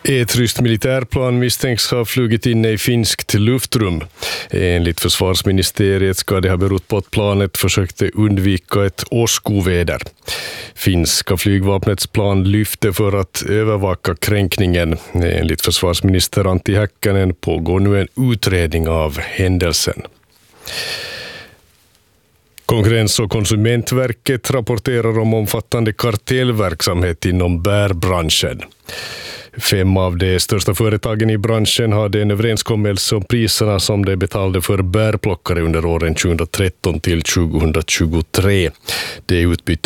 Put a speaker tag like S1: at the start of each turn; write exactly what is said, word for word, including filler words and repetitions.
S1: Ett ryskt militärplan misstänks ha flugit in i finskt luftrum. Enligt försvarsministeriet ska det ha berott på att planet försökte undvika ett åskoväder. Finska flygvapnets plan lyfte för att övervaka kränkningen. Enligt försvarsminister Antti Häkkänen pågår nu en utredning av händelsen. Konkurrens- och konsumentverket rapporterar om omfattande kartellverksamhet inom bärbranschen. Fem av de största företagen i branschen hade en överenskommelse om priserna som de betalade för bärplockare under åren tjugohundratretton till tjugohundratjugotre. Det utbytte